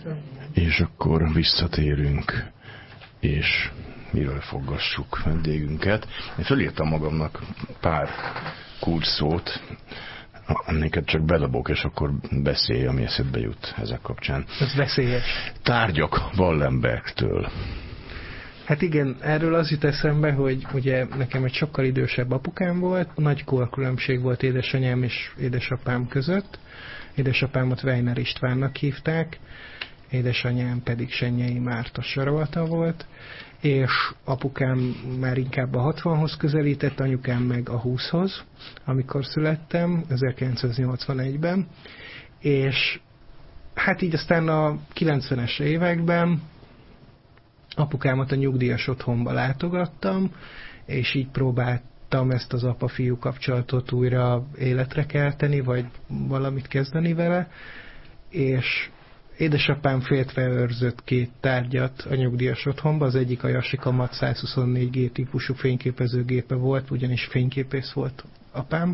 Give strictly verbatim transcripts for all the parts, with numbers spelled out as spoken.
És akkor visszatérünk, és miről foggassuk vendégünket. Én felírtam magamnak pár kulcsszót, amiket csak bedobok, és akkor beszélj, ami eszedbe jut ezek kapcsán. Ez veszélyes. Tárgyak Wallenbergtől. Hát igen, erről az jut eszembe, hogy ugye nekem egy sokkal idősebb apukám volt, nagy korkülönbség volt édesanyám és édesapám között. Édesapámat Weiner Istvánnak hívták, édesanyám pedig Sennyei Márta Sarolta volt, és apukám már inkább a hatvanhoz közelített, anyukám meg a húszhoz, amikor születtem, ezerkilencszáznyolcvanegyben, és hát így aztán a kilencvenes években apukámat a nyugdíjas otthonba látogattam, és így próbáltam ezt az apa-fiú kapcsolatot újra életre kelteni, vagy valamit kezdeni vele, és édesapám féltve őrzött két tárgyat a nyugdíjas otthonba, az egyik a Yashica százhuszonnégy gé típusú fényképezőgépe volt, ugyanis fényképész volt apám.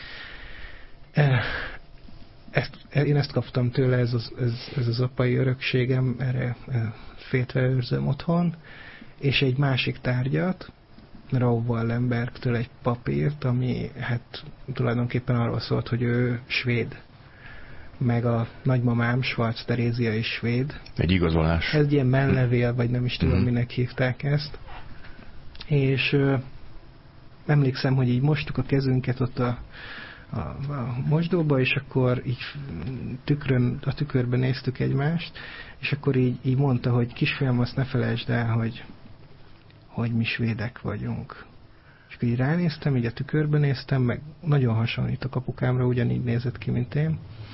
Ezt, én ezt kaptam tőle, ez az, ez, ez az apai örökségem, erre féltve őrzöm otthon, és egy másik tárgyat, Raoul Wallenbergtől egy papírt, ami hát tulajdonképpen arról szólt, hogy ő svéd, meg a nagymamám, Schwarz Terézia is svéd. Egy igazolás. Ez ilyen menlevél, vagy nem is tudom, mm. minek hívták ezt. És ö, emlékszem, hogy így mostuk a kezünket ott a, a, a mosdóba, és akkor így tükrön, a tükörben néztük egymást, és akkor így, így mondta, hogy kisfiam, azt ne felejtsd el, hogy, hogy mi svédek vagyunk. És akkor így ránéztem, így a tükörben néztem, meg nagyon hasonlít a apukámra, ugyanígy nézett ki, mint én.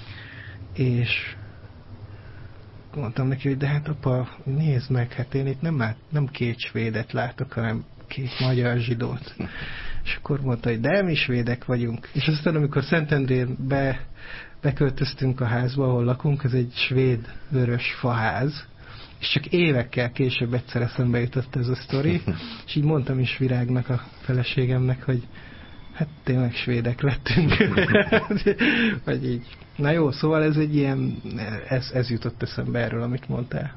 És mondtam neki, hogy de hát apa, nézd meg, hát én itt nem, lát, nem két svédet látok, hanem két magyar zsidót. És akkor mondta, hogy de mi svédek vagyunk. És aztán, amikor Szentendrén be, beköltöztünk a házba, ahol lakunk, ez egy svéd vörös faház, és csak évekkel később egyszer eszembe jutott ez a sztori, és így mondtam is Virágnak, a feleségemnek, hogy hát tényleg svédek lettünk. Vagy így. Na jó, szóval ez egy ilyen, ez, ez jutott eszembe erről, amit mondtál.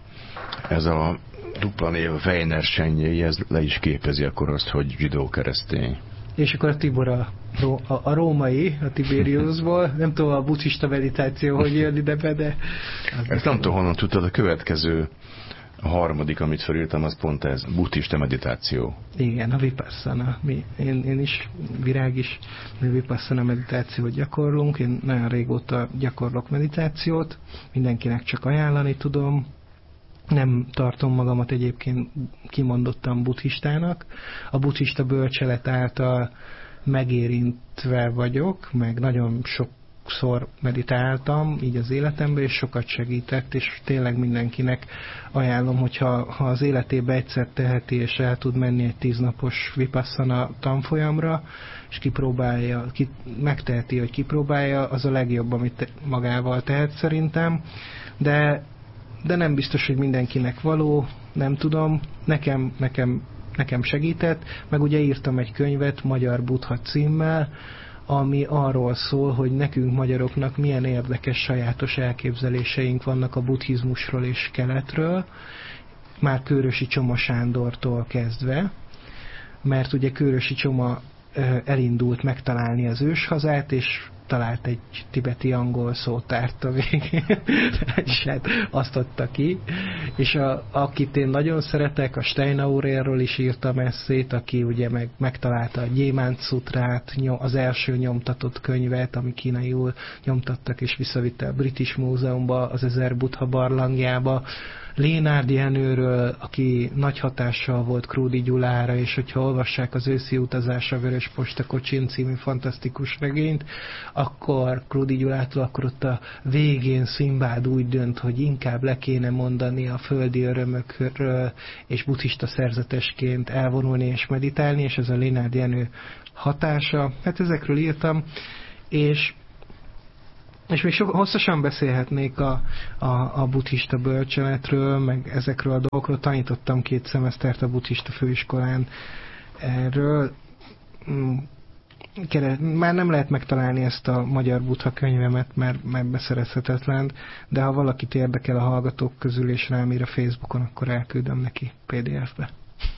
Ez a dupla név Weiner Sennyei, ez le is képezi akkor azt, hogy zsidó-keresztény. És akkor a Tibor a, a, a római, a Tiberiusból, nem tudom a buddhista meditáció, hogy jön ide be, de... Ezt nem tudom, honnan tudtad, a következő, a harmadik, amit felírtam, az pont ez, buddhista meditáció. Igen, a vipassana. Mi, én, én is, Virág is, mi vipassana meditációt gyakorlunk, én nagyon régóta gyakorlok meditációt, mindenkinek csak ajánlani tudom, nem tartom magamat egyébként kimondottan buddhistának. A buddhista bölcselet által megérintve vagyok, meg nagyon sokszor meditáltam így az életemben, és sokat segített, és tényleg mindenkinek ajánlom, hogyha ha az életébe egyszer teheti, és el tud menni egy tíznapos vipassana tanfolyamra, és kipróbálja, ki, megteheti, hogy kipróbálja, az a legjobb, amit magával tehet szerintem, de de nem biztos, hogy mindenkinek való, nem tudom, nekem, nekem, nekem segített, meg ugye írtam egy könyvet Magyar Buddha címmel, ami arról szól, hogy nekünk magyaroknak milyen érdekes, sajátos elképzeléseink vannak a buddhizmusról és keletről, már Kőrösi Csoma Sándortól kezdve, mert ugye Kőrösi Csoma elindult megtalálni az őshazát, és talált egy tibeti angol szótárt a végén, és hát azt adta ki. És a, akit én nagyon szeretek, a Steinaurérről is írtam esszét, aki ugye meg, megtalálta a Gyémánt Szutrát, az első nyomtatott könyvet, ami kínaiul nyomtattak, és visszavitte a British Múzeumba, az Ezer Buddha barlangjába. Lénárd Jenőről, aki nagy hatással volt Krúdy Gyulára, és hogyha olvassák az Őszi utazás a Vörös Posta Kocsin című fantasztikus regényt, akkor Krúdy Gyulától akkor ott a végén Szimbád úgy dönt, hogy inkább le kéne mondani a földi örömökről, és buddhista szerzetesként elvonulni és meditálni, és ez a Lénárd Jenő hatása. Hát ezekről írtam, és És még so, hosszasan beszélhetnék a, a, a buddhista bölcseletről, meg ezekről a dolgokról. Tanítottam két szemesztert a buddhista főiskolán erről. már nem lehet megtalálni ezt a magyar Buddha könyvemet, mert, mert beszerezhetetlen, de ha valakit érdekel a hallgatók közül, és rám ír a Facebookon, akkor elküldöm neki pé dé ef-be.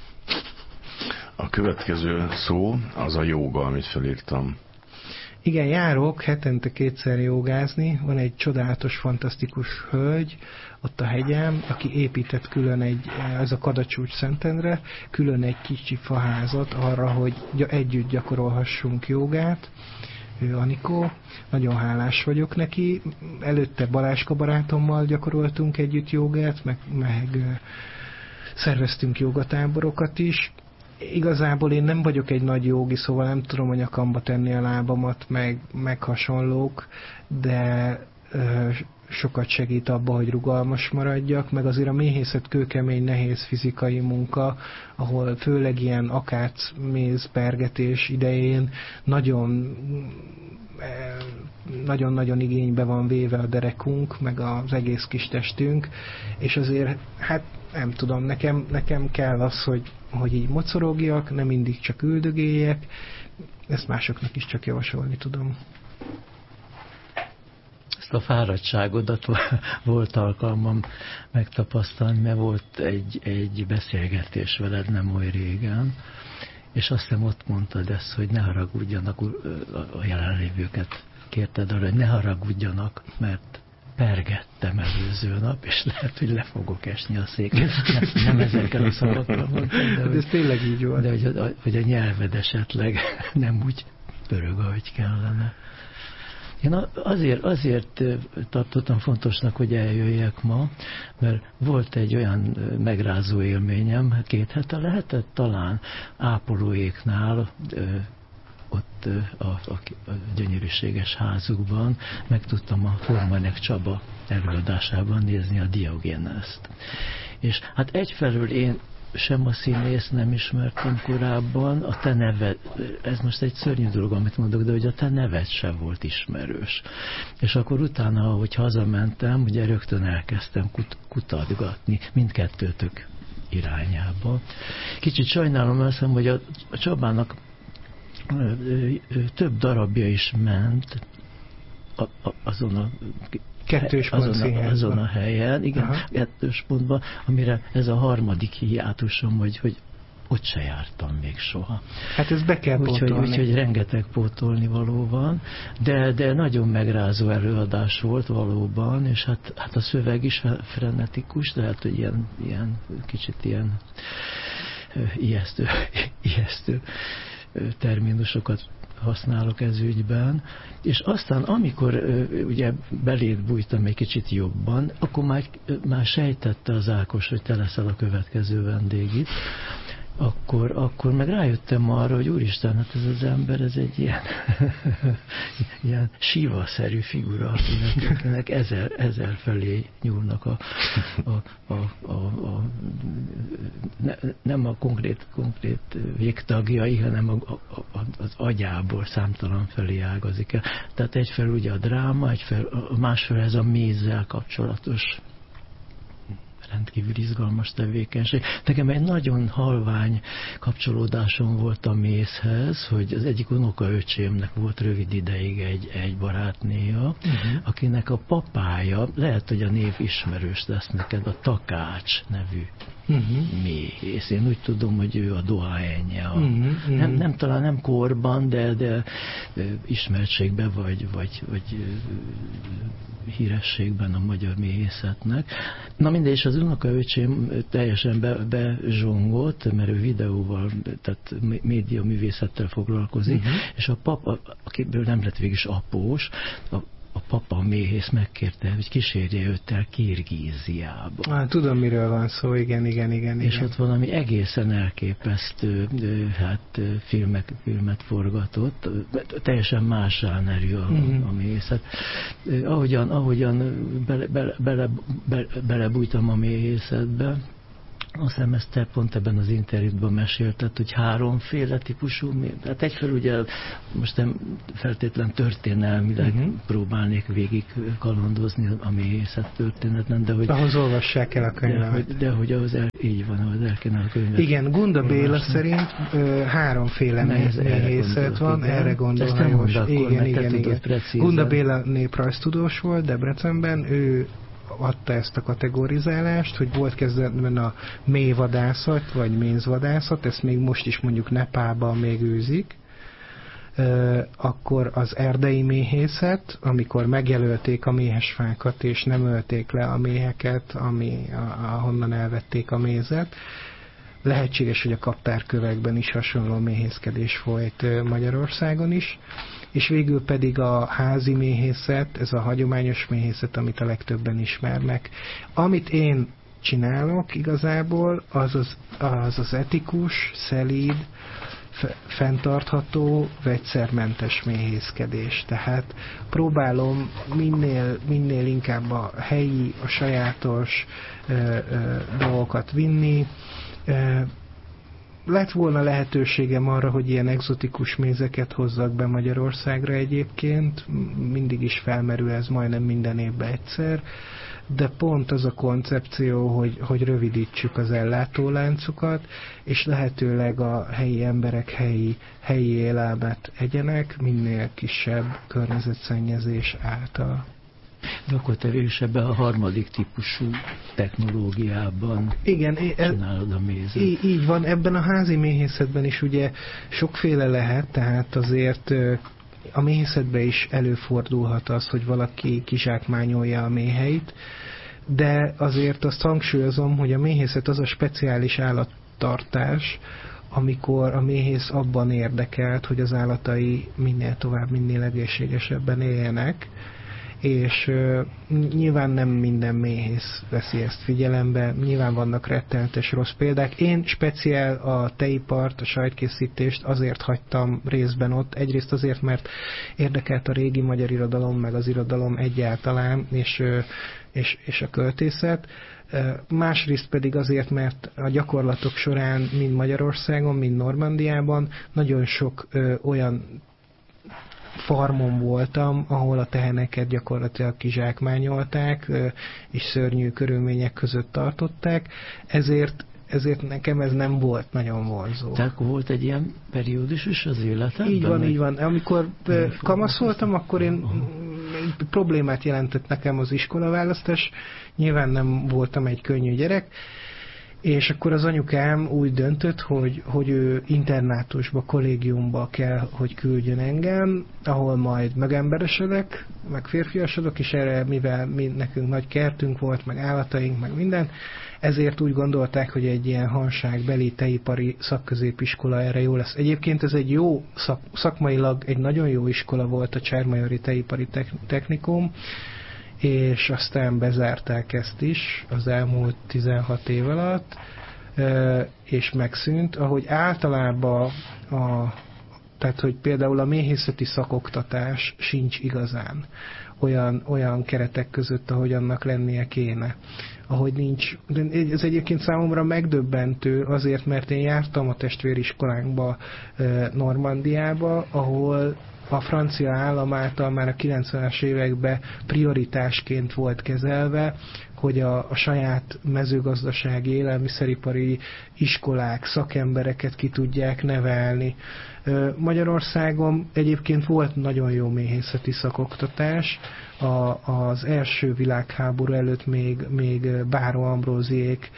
A következő szó az a jóga, amit felírtam. Igen, járok hetente kétszer jogázni. Van egy csodálatos, fantasztikus hölgy ott a hegyem, aki épített külön egy, ez a Kadacsúcs Szentendre, külön egy kicsi faházat arra, hogy együtt gyakorolhassunk jogát. Ő Anikó. Nagyon hálás vagyok neki. Előtte Baláska barátommal gyakoroltunk együtt jogát, meg, meg szerveztünk jogatáborokat is. Igazából én nem vagyok egy nagy jógi, szóval nem tudom a nyakamba tenni a lábamat, meg, meg hasonlók, de ö, sokat segít abba, hogy rugalmas maradjak, meg azért a méhészet kőkemény, nehéz fizikai munka, ahol főleg ilyen akác, méz, pergetés idején nagyon nagyon-nagyon igénybe van véve a derekunk, meg az egész kis testünk, és azért, hát nem tudom, nekem, nekem kell az, hogy, hogy így mocorogjak, nem mindig csak üldögéljek, ezt másoknak is csak javasolni tudom. Ezt a fáradtságodat volt alkalmam megtapasztalni, mert volt egy, egy beszélgetés veled nem oly régen, és azt hiszem ott mondtad ezt, hogy ne haragudjanak, a jelenlévőket kérted arra, hogy ne haragudjanak, mert pergettem előző nap, és lehet, hogy le fogok esni a széken. Nem, nem ezekkel a szavakkal mondtam, de, de ez tényleg így van. De hogy a, hogy a nyelved esetleg nem úgy pörög, ahogy kellene. Én azért, azért tartottam fontosnak, hogy eljöjjek ma, mert volt egy olyan megrázó élményem, két hete lehetett talán Ápolóéknál, ott a, a, a gyönyörűséges házukban meg tudtam a Formanek Csaba előadásában nézni a Diogéneszt. És hát egyfelől én sem a színész nem ismertem korábban, a te neved, ez most egy szörnyű dolog, amit mondok, de hogy a te neved sem volt ismerős. És akkor utána, hogy hazamentem, ugye rögtön elkezdtem kut, kutatgatni mindkettőtök irányába. Kicsit sajnálom, azt hiszem, hogy a, a Csabának több darabja is ment a, a, azon a Kettős pont azon, a, azon a helyen, igen, aha. Kettős pontban, amire ez a harmadik hiátusom, hogy, hogy ott se jártam még soha. Hát ez be kell pótolni. Úgyhogy, úgyhogy rengeteg pótolni való van, de, de nagyon megrázó előadás volt valóban, és hát, hát a szöveg is frenetikus, de hát, hogy ilyen, ilyen kicsit ilyen ijesztő, ijesztő terminusokat használok ez ügyben, és aztán amikor ugye beléd bújtam egy kicsit jobban, akkor már, már sejtette az Ákos, hogy te leszel a következő vendég itt, akkor, akkor meg rájöttem arra, hogy úristen, hát ez az ember, ez egy ilyen, ilyen síva-szerű figura, akinek, akinek ezer, ezer felé nyúlnak a, a, a, a, a ne, nem a konkrét, konkrét végtagjai, hanem a, a, az agyából számtalan felé ágazik el. Tehát egyfelől ugye a dráma, egyfelől, másfelől ez a mézzel kapcsolatos rendkívül izgalmas tevékenység. Nekem egy nagyon halvány kapcsolódásom volt a mézhez, hogy az egyik unokaöcsémnek volt rövid ideig egy, egy barátnéja, uh-huh. akinek a papája, lehet, hogy a név ismerős lesz neked, a Takács nevű uh-huh. méhész. Én úgy tudom, hogy ő a dohányja. Uh-huh. Uh-huh. Nem, nem talán nem korban, de, de ismertségben vagy, vagy, vagy hírességben a magyar méhészetnek. Na mindegy, és az unokaöcsém teljesen be, bezsongott, mert ő videóval, tehát média művészettel foglalkozik, uh-huh. és a papa, akiből nem lett végig is após, a a papa a méhész megkérte, hogy kísérje őt el Kirgíziába. Ah, tudom, miről van szó, igen, igen, igen. És igen. ott valami egészen elképesztő hát, filmek, filmet forgatott, teljesen más zsánerű a, mm-hmm. a méhészet. Ahogyan, ahogyan bele, bele, bele, bele, belebújtam a méhészetbe, azt hiszem, ezt te pont ebben az interjúban mesélted, hogy háromféle típusú, hát egyfelől ugye most nem feltétlen történelmileg uh-huh. próbálnék végig kalandozni a méhészet történetlen, de hogy... Ahhoz olvassák el a könyvet. De, hogy, de hogy ahhoz el, így van, ahhoz el kéne a könyvet. Igen, Gunda Béla szerint ö, háromféle méhészet van, igen. erre gondol hajós. Igen, igen, igen. Gunda Béla néprajztudós volt Debrecenben, ő adta ezt a kategorizálást, hogy volt kezdetben a méhvadászat, vagy mézvadászat, ezt még most is mondjuk Nepálban még őzik, e, akkor az erdei méhészet, amikor megjelölték a méhesfákat, és nem ölték le a méheket, ami, ahonnan elvették a mézet. Lehetséges, hogy a kaptárkövekben is hasonló méhészkedés folyt Magyarországon is, és végül pedig a házi méhészet, ez a hagyományos méhészet, amit a legtöbben ismernek. Amit én csinálok igazából, az az, az, az etikus, szelíd, fenntartható, vegyszermentes méhészkedés. Tehát próbálom minél, minél inkább a helyi, a sajátos ö, ö, dolgokat vinni. Ö, lett volna lehetőségem arra, hogy ilyen egzotikus mézeket hozzak be Magyarországra egyébként, mindig is felmerül ez majdnem minden évben egyszer, de pont az a koncepció, hogy, hogy rövidítsük az ellátóláncokat, és lehetőleg a helyi emberek helyi, helyi élelmet egyenek, minél kisebb környezetszennyezés által. De akkor te végülis ebben a harmadik típusú technológiában igen, csinálod a mézet. Így, így van, ebben a házi méhészetben is ugye sokféle lehet, tehát azért a méhészetben is előfordulhat az, hogy valaki kizsákmányolja a méheit, de azért azt hangsúlyozom, hogy a méhészet az a speciális állattartás, amikor a méhész abban érdekelt, hogy az állatai minél tovább, minél egészségesebben éljenek, és uh, nyilván nem minden méhész veszi ezt figyelembe, nyilván vannak rettenetes rossz példák. Én speciál a tejipart, a sajtkészítést azért hagytam részben ott, egyrészt azért, mert érdekelt a régi magyar irodalom, meg az irodalom egyáltalán, és, uh, és, és a költészet. Uh, másrészt pedig azért, mert a gyakorlatok során mind Magyarországon, mind Normandiában nagyon sok uh, olyan farmon voltam, ahol a teheneket gyakorlatilag kizsákmányolták, és szörnyű körülmények között tartották, ezért, ezért nekem ez nem volt nagyon vonzó. Tehát volt egy ilyen periódus is az életedben? Így van, így van. Amikor kamasz voltam, akkor én problémát jelentett nekem az iskolaválasztás, nyilván nem voltam egy könnyű gyerek, és akkor az anyukám úgy döntött, hogy, hogy ő internátusba, kollégiumba kell, hogy küldjön engem, ahol majd megemberesedek, meg férfiasodok, és erre, mivel mi, nekünk nagy kertünk volt, meg állataink, meg minden, ezért úgy gondolták, hogy egy ilyen hanságbeli tejipari szakközépiskola erre jó lesz. Egyébként ez egy jó, szak, szakmailag egy nagyon jó iskola volt a Csermajori Tejipari Technikum, és aztán bezárták ezt is az elmúlt tizenhat év alatt, és megszűnt, ahogy általában a, tehát, hogy például a méhészeti szakoktatás sincs igazán olyan, olyan keretek között, ahogy annak lennie kéne. Ahogy nincs, ez egyébként számomra megdöbbentő azért, mert én jártam a testvériskolánkba Normandiába, ahol a francia állam által már a kilencvenes években prioritásként volt kezelve, hogy a, a saját mezőgazdasági, élelmiszeripari iskolák, szakembereket ki tudják nevelni. Magyarországon egyébként volt nagyon jó méhészeti szakoktatás. A, az első világháború előtt még, még Báró Ambróziék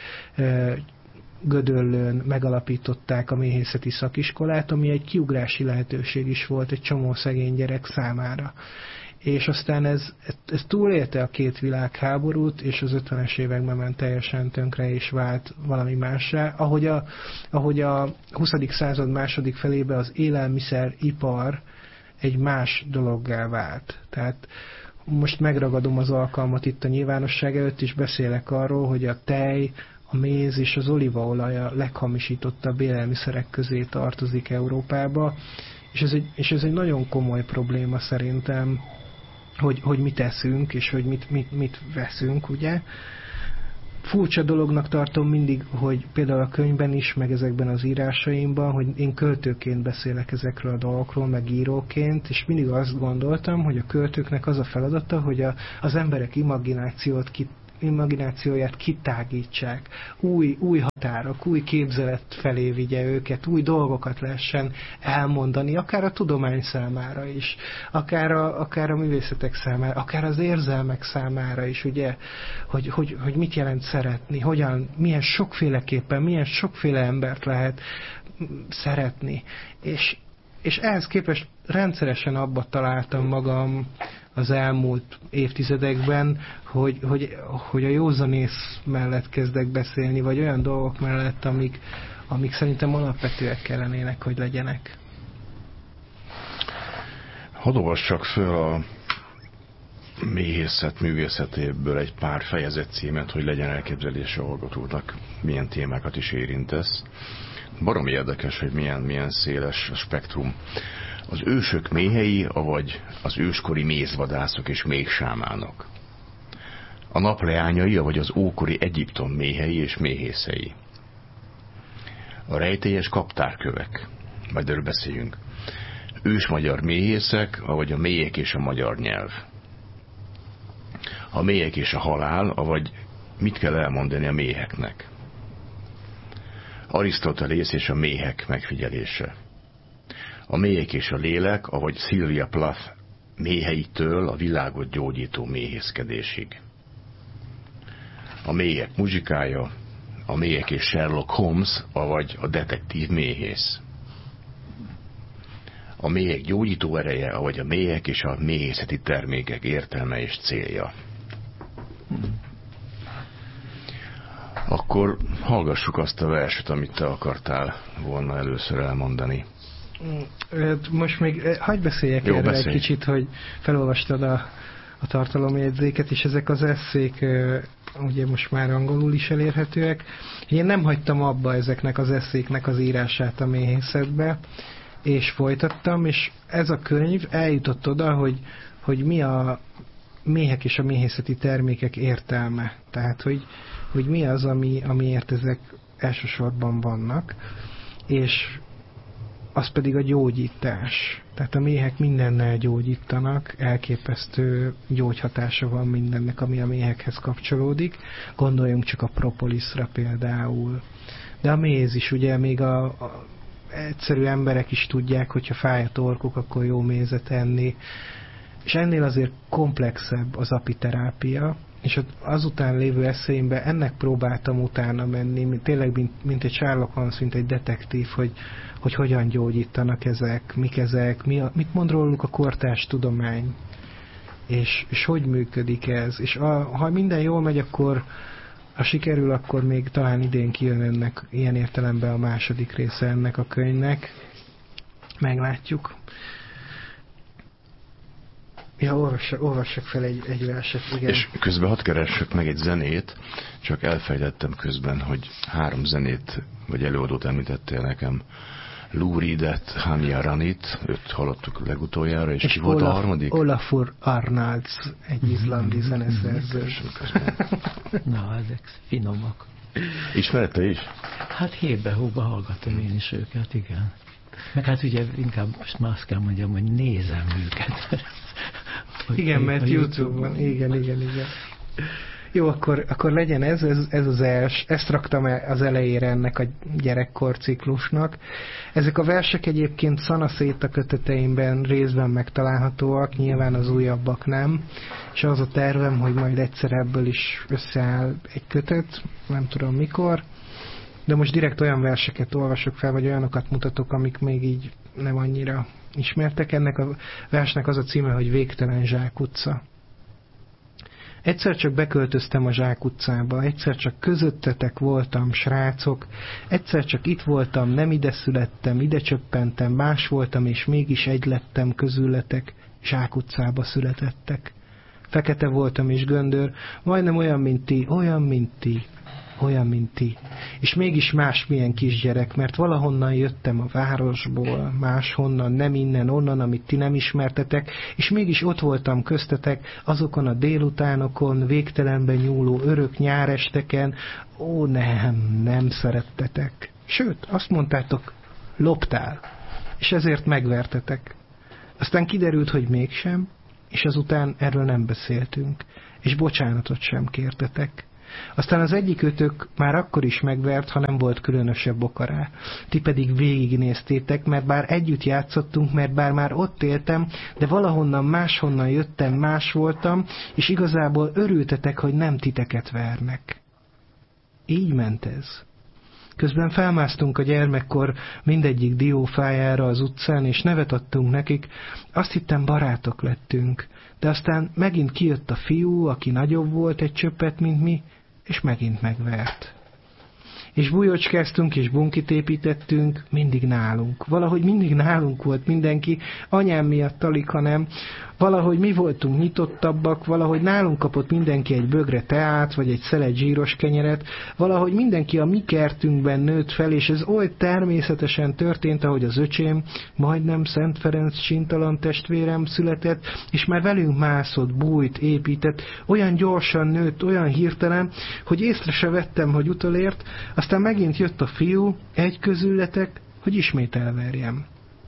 Gödöllőn megalapították a méhészeti szakiskolát, ami egy kiugrási lehetőség is volt egy csomó szegény gyerek számára. És aztán ez, ez túlélte a két világháborút, és az ötvenes években ment teljesen tönkre, és vált valami mássá. Ahogy a, ahogy a huszadik század második felébe az élelmiszeripar egy más dologgá vált. Tehát most megragadom az alkalmat itt a nyilvánosság előtt, is beszélek arról, hogy a tej, a méz és az olívaolaj a leghamisítottabb élelmiszerek közé tartozik Európába, és ez egy, és ez egy nagyon komoly probléma szerintem, hogy, hogy mit eszünk, és hogy mit, mit, mit veszünk, ugye. furcsa dolognak tartom mindig, hogy például a könyvben is, meg ezekben az írásaimban, hogy én költőként beszélek ezekről a dolgokról, meg íróként, és mindig azt gondoltam, hogy a költőknek az a feladata, hogy a, az emberek imaginációt ki imaginációját kitágítsák, új, új határok, új képzelet felé vigye őket, új dolgokat lehessen elmondani, akár a tudomány számára is, akár a, akár a művészetek számára, akár az érzelmek számára is, ugye, hogy, hogy, hogy mit jelent szeretni, hogyan, milyen sokféleképpen, milyen sokféle embert lehet szeretni. És, és ehhez képest rendszeresen abba találtam magam az elmúlt évtizedekben, hogy, hogy, hogy a józanész mellett kezdek beszélni, vagy olyan dolgok mellett, amik, amik szerintem alapvetőek kellenének, hogy legyenek. Hadd olvassak föl a méhészet művészetéből egy pár fejezet címet, hogy legyen elképzelése a hallgatónak, milyen témákat is érintesz. Baromi érdekes, hogy milyen, milyen széles a spektrum. Az ősök méhei, avagy az őskori mézvadászok és méhsámánok. A napleányai, avagy az ókori Egyiptom méhei és méhészei. A rejtélyes kaptárkövek. Majd erről beszéljünk. Ős magyar méhészek, avagy a mélyek és a magyar nyelv. A mélyek és a halál, avagy mit kell elmondani a méheknek. Arisztotelész és a méhek megfigyelése. A mélyek és a lélek, avagy Sylvia Plath méheitől a világot gyógyító méhészkedésig. A mélyek muzsikája, a mélyek és Sherlock Holmes, avagy a detektív méhész. A mélyek gyógyító ereje, avagy a mélyek és a méhészeti termékek értelme és célja. Akkor hallgassuk azt a verset, amit te akartál volna először elmondani. Most még hagyd beszéljek Jó, erre beszélj. egy kicsit, hogy felolvastad a, a tartalomjegyzéket, és ezek az esszék ugye most már angolul is elérhetőek. Én nem hagytam abba ezeknek az esszéknek az írását a méhészetbe, és folytattam, és ez a könyv eljutott oda, hogy, hogy mi a méhek és a méhészeti termékek értelme. Tehát, hogy, hogy mi az, ami, amiért ezek elsősorban vannak, és az pedig a gyógyítás. Tehát a méhek mindennel gyógyítanak, elképesztő gyógyhatása van mindennek, ami a méhekhez kapcsolódik. Gondoljunk csak a propolisra például. De a méz is, ugye még a, a egyszerű emberek is tudják, hogyha fáj a torkuk, akkor jó mézet enni. És ennél azért komplexebb az apiterápia, és azután lévő eszéimben ennek próbáltam utána menni, mint, tényleg mint, mint egy Sherlock Holmes, mint egy detektív, hogy, hogy hogyan gyógyítanak ezek, mik ezek, mi a, mit mond róluk a kortárs tudomány, és, és hogy működik ez. És a, ha minden jól megy, akkor ha sikerül, akkor még talán idén kijön ennek ilyen értelemben a második része ennek a könyvnek. Meglátjuk. Ja, olvassak, olvassak fel egy, egy verset, igen. És közben hadd keressek meg egy zenét, csak elfejtettem közben, hogy három zenét, vagy előadót említettél nekem. Lou Reedet, Hanya Ranit, őt hallottuk legutoljára, és, és ki volt Olaf, a harmadik? Olafur Arnalds, egy izlandi zeneszerző. Na, ezek finomak. Ismered te is? Hát hébe-hóba hallgatom én is őket, igen. Meg hát ugye inkább most már azt kell mondjam, hogy nézem őket. Igen, mert YouTube-ban, igen, igen, igen. Jó, akkor, akkor legyen ez, ez, ez az els, ezt raktam az elejére ennek a gyerekkor ciklusnak. Ezek a versek egyébként Szanaszéta köteteimben részben megtalálhatóak, nyilván az újabbak nem, és az a tervem, hogy majd egyszer ebből is összeáll egy kötet, nem tudom mikor, de most direkt olyan verseket olvasok fel, vagy olyanokat mutatok, amik még így nem annyira ismertek. Ennek a versnek az a címe, hogy Végtelen zsákutca. Egyszer csak beköltöztem a zsákutcába, egyszer csak közöttetek voltam, srácok, egyszer csak itt voltam, nem ide születtem, ide csöppentem, más voltam, és mégis egy lettem közületek, zsákutcába születettek. Fekete voltam és göndör, majdnem olyan, mint ti, olyan, mint ti. olyan, mint ti. És mégis másmilyen kisgyerek, mert valahonnan jöttem a városból, máshonnan, nem innen, onnan, amit ti nem ismertetek, és mégis ott voltam köztetek azokon a délutánokon, végtelenben nyúló örök nyáresteken. Ó, nem, nem szerettetek. Sőt, azt mondtátok, loptál, és ezért megvertetek. Aztán kiderült, hogy mégsem, és azután erről nem beszéltünk, és bocsánatot sem kértetek. Aztán az egyikőtök már akkor is megvert, ha nem volt különösebb oka rá. Ti pedig végignéztétek, mert bár együtt játszottunk, mert bár már ott éltem, de valahonnan máshonnan jöttem, más voltam, és igazából örültetek, hogy nem titeket vernek. Így ment ez. Közben felmásztunk a gyermekkor mindegyik diófájára az utcán, és nevet adtunk nekik. Azt hittem, barátok lettünk, de aztán megint kijött a fiú, aki nagyobb volt egy csöppet, mint mi, és megint megvert. És bujocskáztunk, és bunkit építettünk, mindig nálunk. Valahogy mindig nálunk volt mindenki, anyám miatt alig, hanem valahogy mi voltunk nyitottabbak, valahogy nálunk kapott mindenki egy bögre teát, vagy egy szelet zsíros kenyeret, valahogy mindenki a mi kertünkben nőtt fel, és ez oly természetesen történt, ahogy az öcsém, majdnem Szent Ferenc csintalan testvérem született, és már velünk mászott, bújt, épített, olyan gyorsan nőtt, olyan hirtelen, hogy észre se vettem, hogy utolért, aztán megint jött a fiú, egy közületek, hogy ismét elverjem.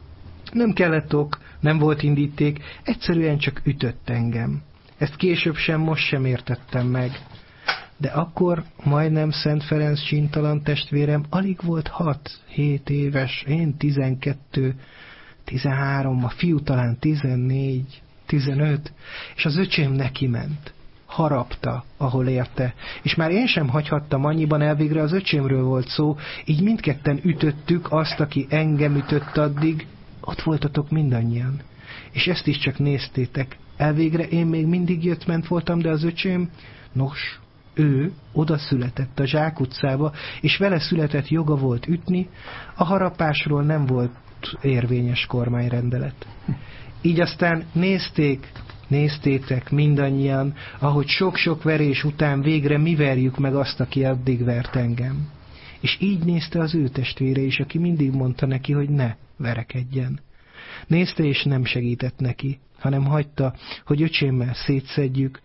Nem kellett ok, nem volt indíték, egyszerűen csak ütött engem. Ezt később sem, most sem értettem meg. De akkor majdnem Szent Ferenc csintalan testvérem alig volt hat-hét éves, én tizenkettő, tizenhárom, a fiú talán tizennégy, tizenöt, és az öcsém neki ment. Harapta, ahol érte, és már én sem hagyhattam annyiban, elvégre az öcsémről volt szó, így mindketten ütöttük azt, aki engem ütött addig. Ott voltatok mindannyian, és ezt is csak néztétek. Elvégre én még mindig jött-ment voltam, de az öcsém, nos, ő oda született a Zsák utcába, és vele született joga volt ütni, a harapásról nem volt érvényes kormányrendelet. Így aztán nézték, néztétek mindannyian, ahogy sok-sok verés után végre mi verjük meg azt, aki addig vert engem. És így nézte az ő testvére is, aki mindig mondta neki, hogy ne verekedjen. Nézte és nem segített neki, hanem hagyta, hogy öcsémmel szétszedjük.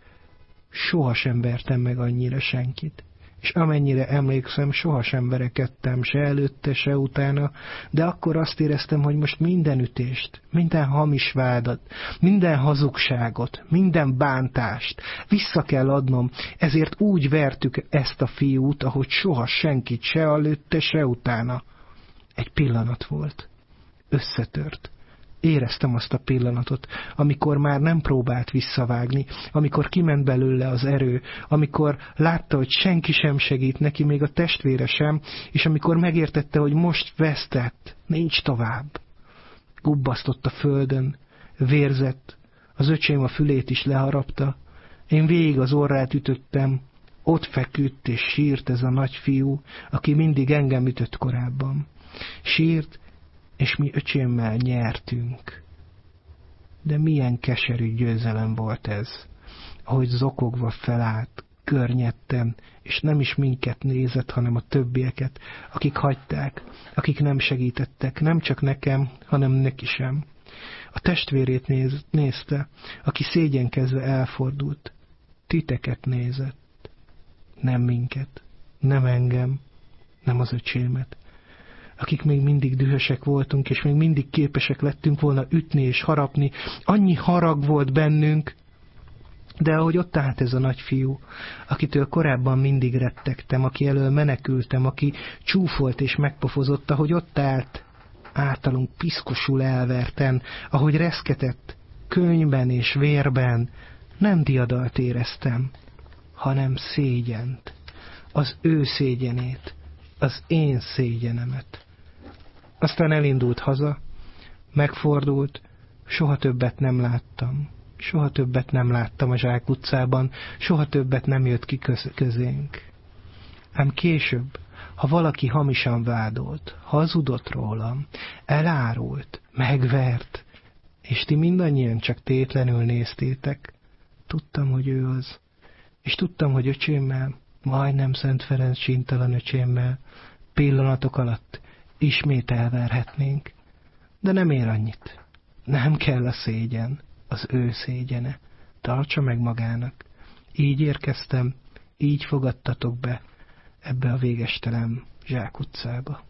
Sohasem vertem meg annyira senkit. És amennyire emlékszem, sohasem verekedtem, se előtte, se utána, de akkor azt éreztem, hogy most minden ütést, minden hamis vádat, minden hazugságot, minden bántást vissza kell adnom, ezért úgy vertük ezt a fiút, ahogy soha senkit, se előtte, se utána. Egy pillanat volt. Összetört. Éreztem azt a pillanatot, amikor már nem próbált visszavágni, amikor kiment belőle az erő, amikor látta, hogy senki sem segít neki, még a testvére sem, és amikor megértette, hogy most vesztett, nincs tovább. Gubbasztott a földön, vérzett, az öcsém a fülét is leharapta, én végig az orrát ütöttem, ott feküdt és sírt ez a nagy fiú, aki mindig engem ütött korábban. Sírt, és mi öcsémmel nyertünk. De milyen keserű győzelem volt ez, ahogy zokogva felállt, környedten, és nem is minket nézett, hanem a többieket, akik hagyták, akik nem segítettek, nem csak nekem, hanem neki sem. A testvérét néz, nézte, aki szégyenkezve elfordult. Titeket nézett, nem minket, nem engem, nem az öcsémet, akik még mindig dühösek voltunk, és még mindig képesek lettünk volna ütni és harapni. Annyi harag volt bennünk, de ahogy ott állt ez a nagy fiú, akitől korábban mindig rettegtem, aki elől menekültem, aki csúfolt és megpofozott, ahogy ott állt, általunk piszkosul elverten, ahogy reszketett, könnyben és vérben, nem diadalt éreztem, hanem szégyent, az ő szégyenét, az én szégyenemet. Aztán elindult haza, megfordult, soha többet nem láttam. Soha többet nem láttam a Zsák utcában, soha többet nem jött ki köz- közénk. Ám később, ha valaki hamisan vádolt, hazudott rólam, elárult, megvert, és ti mindannyian csak tétlenül néztétek, tudtam, hogy ő az, és tudtam, hogy öcsémmel majdnem Szent Ferenc sintalan öcsémmel pillanatok alatt ismét elverhetnénk, de nem ér annyit. Nem kell a szégyen, az ő szégyene. Tartsa meg magának. Így érkeztem, így fogadtatok be ebbe a végestelen zsákutcába.